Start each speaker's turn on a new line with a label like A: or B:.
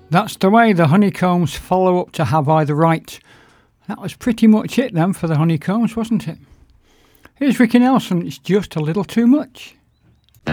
A: That's the way the Honeycombs follow up to Have I the Right. That was pretty much it then for the Honeycombs, wasn't it? Here's Ricky Nelson, It's Just a Little Too Much.